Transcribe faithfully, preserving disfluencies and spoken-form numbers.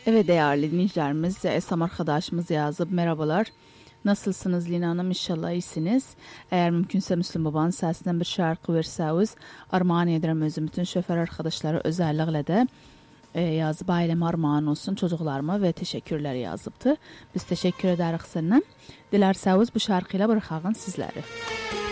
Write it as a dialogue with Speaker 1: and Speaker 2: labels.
Speaker 1: Evet değerli dinleyicilerimiz, Esam arkadaşımız yazıp merhabalar. Nasılsınız Lina Hanım? İnşallah iyisiniz. Eğer mümkünse Müslüm Baba'nın sesinden bir şarkı verseniz armağan ederim özüm. Bütün şoför arkadaşları özellikle de e, yazıp aileme armağan olsun, çocuklarıma ve teşekkürler yazıptı. Biz teşekkür ederiz senden. Dilerseniz bu şarkıyla bırakalım sizleri.